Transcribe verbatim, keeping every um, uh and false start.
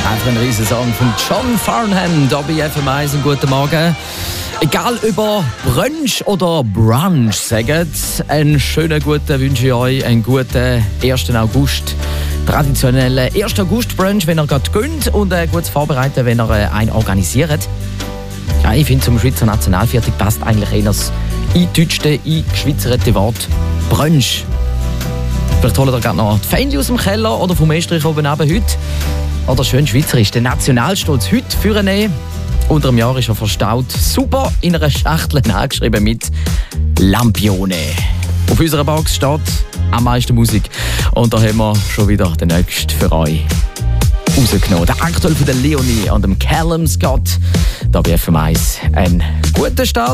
Einfach ein riesen Song von John Farnham, da bei F M eins. Einen guten Morgen. Egal über Brunch oder Brunch sagt, einen schönen guten wünsche ich euch, einen guten ersten August. Traditionellen ersten August-Brunch, wenn ihr gerade gönnt und äh, gut vorbereiten, wenn ihr äh, einen organisiert. Ja, ich finde, zum Schweizer Nationalviertel passt eigentlich eher das eingedeutschte, eingeschweizerte Wort Brunch. Vielleicht holt ihr gerade noch die Fähnchen aus dem Keller oder vom Estrich oben runter heute. Oder schön schweizerisch, den Nationalstolz heute vornehmen. Unter dem Jahr ist er verstaut. Super in einer Schachtel angeschrieben mit Lampione. Auf unserer Box steht am meisten Musik. Und da haben wir schon wieder den nächsten für euch rausgenommen. Der aktuell von der Leonie und dem Callum Scott. Da bei F M eins ein guter Start.